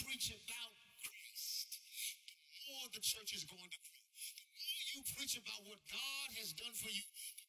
preach about Christ, the more the church is going to grow. The more you preach about what God has done for you,